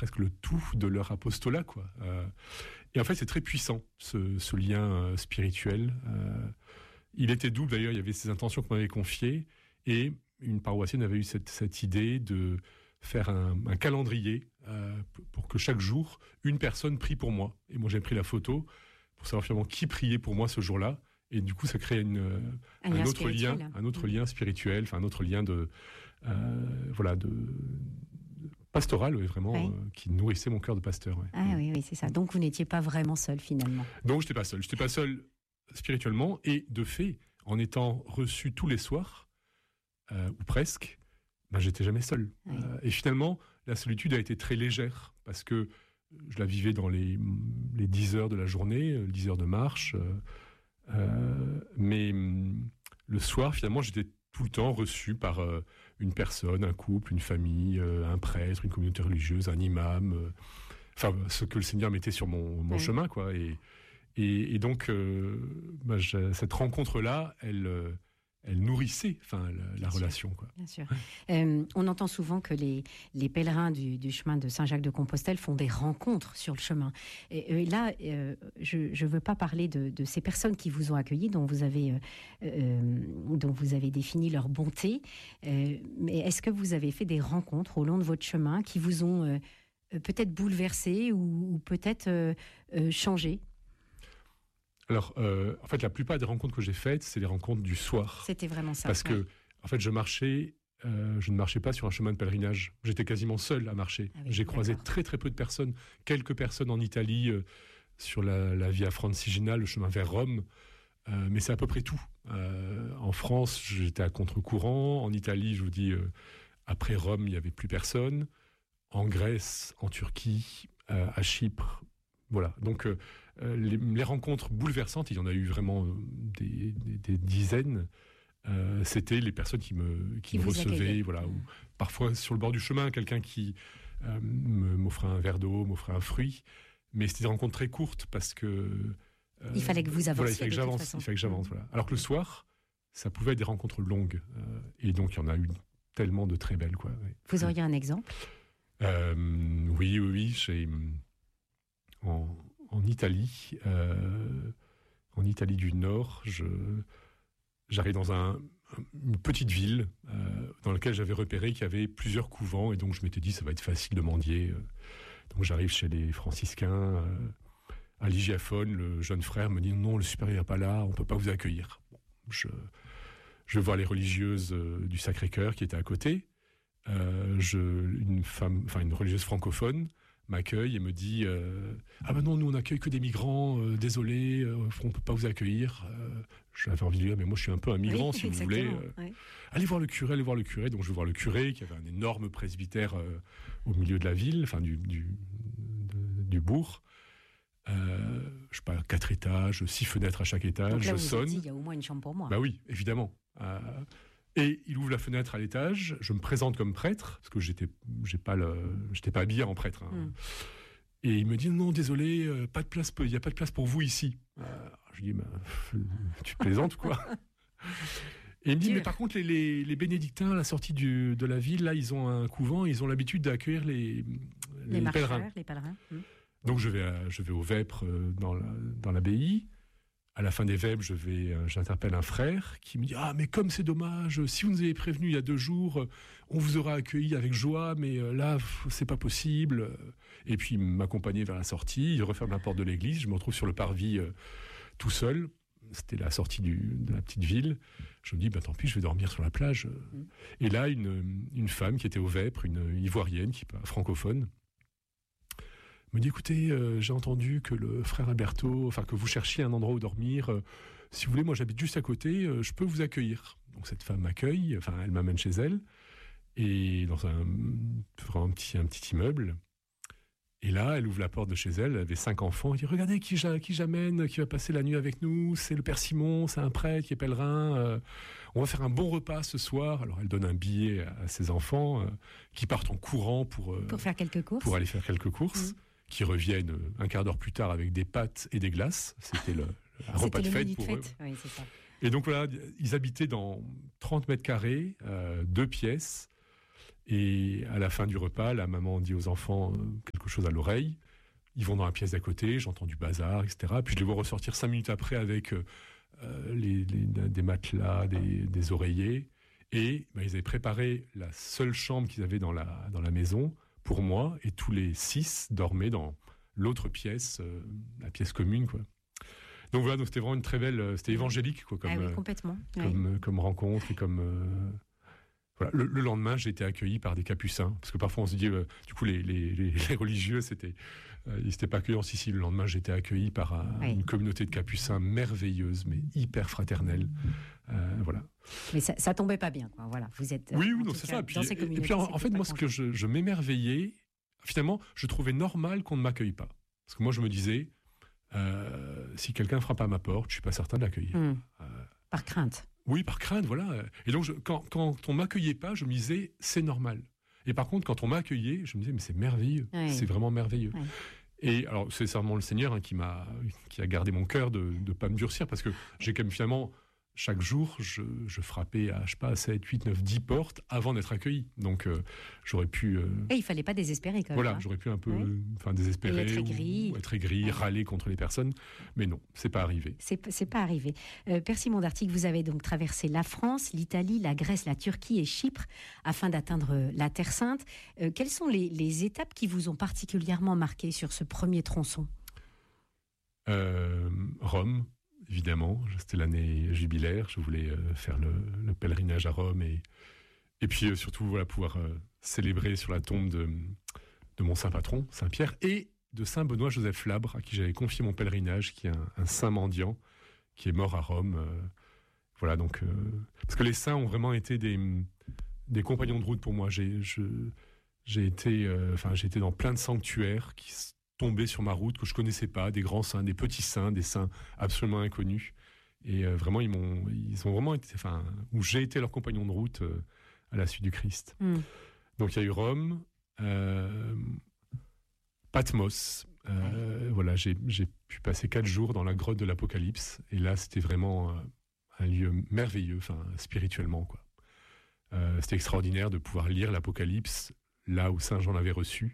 presque le tout de leur apostolat, quoi. Et en fait, c'est très puissant, ce lien spirituel. Il était double, d'ailleurs, il y avait ces intentions qu'on m'avait confiées, et une paroissienne avait eu cette idée de faire un calendrier pour que chaque jour, une personne prie pour moi. Et moi, j'ai pris la photo pour savoir finalement qui priait pour moi ce jour-là. Et du coup, ça crée un autre lien spirituel, enfin un autre lien de pastoral, vraiment, qui nourrissait mon cœur de pasteur. Ouais. Ah oui, c'est ça. Donc, vous n'étiez pas vraiment seul, finalement. Donc, j'étais pas seul. J'étais pas seul spirituellement, et de fait, en étant reçu tous les soirs, ou presque, j'étais jamais seul. Oui. Et finalement, la solitude a été très légère, parce que je la vivais dans les 10 heures de la journée, 10 heures de marche, mais le soir, finalement, j'étais tout le temps reçu par une personne, un couple, une famille, un prêtre, une communauté religieuse, un imam, ce que le Seigneur mettait sur mon chemin, quoi. Et donc, cette rencontre-là, elle nourrissait la relation, quoi. Bien sûr. On entend souvent que les pèlerins du chemin de Saint-Jacques-de-Compostelle font des rencontres sur le chemin. Et là, je ne veux pas parler de ces personnes qui vous ont accueillis, dont vous avez défini leur bonté. Mais est-ce que vous avez fait des rencontres au long de votre chemin qui vous ont peut-être bouleversé ou peut-être changé ? Alors, en fait, la plupart des rencontres que j'ai faites, c'est les rencontres du soir. C'était vraiment ça. Parce que, en fait, je ne marchais pas sur un chemin de pèlerinage. J'étais quasiment seul à marcher. J'ai croisé très, très peu de personnes. Quelques personnes en Italie, sur la Via Francigena, le chemin vers Rome. Mais c'est à peu près tout. En France, j'étais à contre-courant. En Italie, je vous dis, après Rome, il n'y avait plus personne. En Grèce, en Turquie, à Chypre. Voilà, donc les rencontres bouleversantes, il y en a eu vraiment des dizaines. C'était les personnes qui me recevaient, voilà, ou parfois sur le bord du chemin, quelqu'un qui m'offrait un verre d'eau, m'offrait un fruit. Mais c'était des rencontres très courtes parce que il fallait que vous avanciez. Voilà, il fallait que j'avance. Voilà. Alors que le soir, ça pouvait être des rencontres longues, et donc il y en a eu tellement de très belles, quoi. Ouais. Vous auriez un exemple ? Oui. En Italie du Nord, j'arrive dans une petite ville dans laquelle j'avais repéré qu'il y avait plusieurs couvents, et donc je m'étais dit ça va être facile de mendier. Donc j'arrive chez les franciscains, à l'Igiaphone, le jeune frère me dit non, le supérieur n'est pas là, on ne peut pas vous accueillir. Bon, je vais voir les religieuses du Sacré-Cœur qui étaient à côté. Une religieuse francophone m'accueille et me dit non, nous on accueille que des migrants, désolé, on peut pas vous accueillir. J'avais envie de dire mais moi je suis un peu un migrant, si vous voulez. Allez voir le curé. Donc je vais voir le curé qui avait un énorme presbytère au milieu de la ville, du bourg. Je sais pas, 4 étages, 6 fenêtres à chaque étage. Donc là, je sonne. Il y a au moins une chambre pour moi. Bah oui, évidemment. Et il ouvre la fenêtre à l'étage, je me présente comme prêtre, parce que j'étais pas habillé en prêtre. Hein. Et il me dit non, désolé, il n'y a pas de place pour vous ici. Je dis tu plaisantes ou quoi? Et il me dit mais par contre les bénédictins à la sortie de la ville, là ils ont un couvent, ils ont l'habitude d'accueillir les pèlerins. Les pèlerins. Donc je vais au Vêpres dans l'abbaye. À la fin des vêpres, j'interpelle un frère qui me dit « Ah, mais comme c'est dommage, si vous nous avez prévenu il y a 2 jours, on vous aura accueilli avec joie, mais là, c'est pas possible. » Et puis, il m'accompagnait vers la sortie, il referme la porte de l'église, je me retrouve sur le parvis tout seul. C'était la sortie de la petite ville. Je me dis, tant pis, je vais dormir sur la plage. Et là, une femme qui était au Vêpres, une Ivoirienne, francophone, me dit écoutez, j'ai entendu que le frère Alberto, que vous cherchiez un endroit où dormir. Si vous voulez, moi j'habite juste à côté, je peux vous accueillir. Donc cette femme m'accueille, elle m'amène chez elle, et dans un petit immeuble. Et là, elle ouvre la porte de chez elle, elle avait 5 enfants, elle dit regardez qui j'amène, qui va passer la nuit avec nous, c'est le père Simon, c'est un prêtre qui est pèlerin, on va faire un bon repas ce soir. Alors elle donne un billet à ses enfants qui partent en courant pour faire quelques courses. Pour aller faire quelques courses. Qui reviennent un quart d'heure plus tard avec des pâtes et des glaces. C'était un repas de fête pour eux. Oui, c'est ça. Et donc voilà, ils habitaient dans 30 mètres carrés, 2 pièces. Et à la fin du repas, la maman dit aux enfants, chose à l'oreille. Ils vont dans la pièce d'à côté, j'entends du bazar, etc. Puis je les vois ressortir 5 minutes après avec des matelas, des oreillers. Et ils avaient préparé la seule chambre qu'ils avaient dans la maison pour moi, et tous les 6 dormaient dans l'autre pièce, la pièce commune, quoi. Donc voilà, donc c'était vraiment une très belle, c'était évangélique, quoi, comme, oui, complètement. comme rencontre et comme voilà. Le lendemain, j'ai été accueilli par des capucins, parce que parfois on se dit, du coup les religieux, ils n'étaient pas accueillants. Si, le lendemain, j'ai été accueilli par une communauté de capucins merveilleuse, mais hyper fraternelle. Voilà. Mais ça tombait pas bien, quoi. Voilà, vous êtes. Oui, non, c'est ça. Et puis en fait, moi, ce que je m'émerveillais, finalement, je trouvais normal qu'on ne m'accueille pas, parce que moi, je me disais, si quelqu'un frappe à ma porte, je suis pas certain de l'accueillir. Par crainte. Oui, par crainte, voilà. Et donc, quand on m'accueillait pas, je me disais, c'est normal. Et par contre, quand on m'a accueilli, je me disais, mais c'est merveilleux, c'est vraiment merveilleux. Oui. Et alors, c'est certainement le Seigneur qui a gardé mon cœur de ne pas me durcir, parce que j'ai quand même finalement, chaque jour, je frappais à, je sais pas, 7, 8, 9, 10 portes avant d'être accueilli. Donc, j'aurais pu... Et il fallait pas désespérer, quand même. Voilà, j'aurais pu un peu désespérer, ou être aigri, râler contre les personnes. Mais non, c'est pas arrivé. C'est pas arrivé. Père Simon d'Artigues, vous avez donc traversé la France, l'Italie, la Grèce, la Turquie et Chypre afin d'atteindre la Terre Sainte. Quelles sont les étapes qui vous ont particulièrement marqué sur ce premier tronçon ? Rome. Évidemment, c'était l'année jubilaire, je voulais faire le pèlerinage à Rome et puis surtout pouvoir célébrer sur la tombe de mon saint patron, Saint Pierre, et de Saint Benoît-Joseph Labre, à qui j'avais confié mon pèlerinage, qui est un saint mendiant, qui est mort à Rome. Voilà, donc, parce que les saints ont vraiment été des compagnons de route pour moi. J'ai été dans plein de sanctuaires qui tomber sur ma route que je connaissais pas, des grands saints, des petits saints, des saints absolument inconnus. Et vraiment, ils ont vraiment été, où j'ai été leur compagnon de route à la suite du Christ. Donc il y a eu Rome, Patmos. Voilà, j'ai pu passer 4 jours dans la grotte de l'Apocalypse. Et là, c'était vraiment un lieu merveilleux, spirituellement, quoi. C'était extraordinaire de pouvoir lire l'Apocalypse là où Saint Jean l'avait reçu.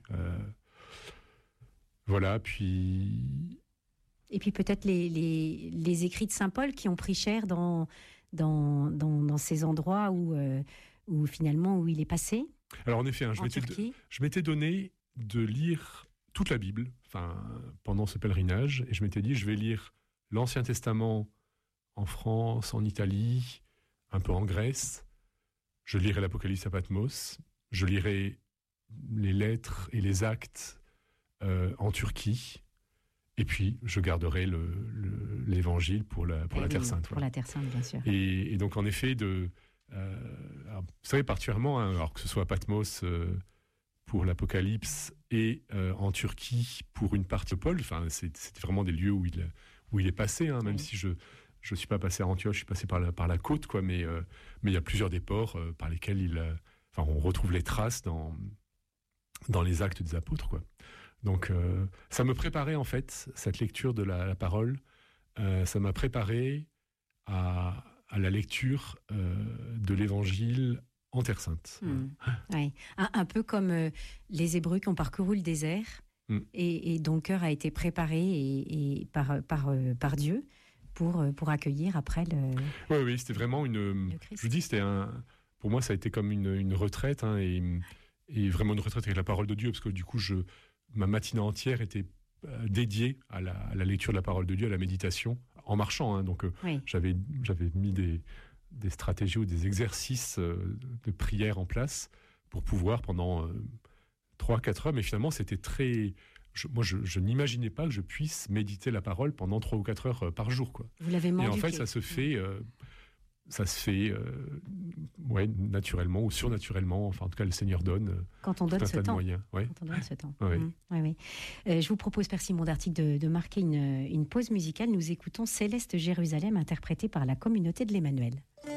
Voilà, puis... Et puis peut-être les écrits de Saint Paul qui ont pris cher dans ces endroits où finalement où il est passé. Alors en effet, je m'étais donné de lire toute la Bible pendant ce pèlerinage, et je m'étais dit, je vais lire l'Ancien Testament en France, en Italie, un peu en Grèce, je lirai l'Apocalypse à Patmos, je lirai les lettres et les actes en Turquie, et puis je garderai l'évangile pour la Terre Sainte. Pour la Terre Sainte, bien sûr. Et donc en effet, vous savez, particulièrement, alors que ce soit à Patmos pour l'Apocalypse et en Turquie pour une partie de Paul, c'était vraiment des lieux où il est passé, même si je ne suis pas passé à Antioche, je suis passé par la côte, quoi, mais il y a plusieurs des ports par lesquels on retrouve les traces dans les actes des apôtres, quoi. Donc, ça me préparait, en fait, cette lecture de la parole, ça m'a préparé à la lecture de l'Évangile en Terre Sainte. Ouais. Un peu comme les Hébreux qui ont parcouru le désert, et dont le cœur a été préparé et par Dieu pour accueillir après le... Oui, c'était vraiment je vous dis, pour moi, ça a été comme une retraite, et vraiment une retraite avec la parole de Dieu, parce que du coup, ma matinée entière était dédiée à la lecture de la parole de Dieu, à la méditation, en marchant. Donc, j'avais mis des stratégies ou des exercices de prière en place pour pouvoir, pendant 3-4 heures, mais finalement, c'était très... Je n'imaginais pas que je puisse méditer la parole pendant 3 ou 4 heures par jour, quoi. Vous l'avez mendiqué. Et en fait, ça se fait... naturellement ou surnaturellement. En tout cas, le Seigneur donne quand on donne ce temps. Moyens. Ouais. Quand on donne ce temps. Oui. Je vous propose, Père Simon d'Artigues, de marquer une pause musicale. Nous écoutons Céleste Jérusalem, interprétée par la communauté de l'Emmanuel.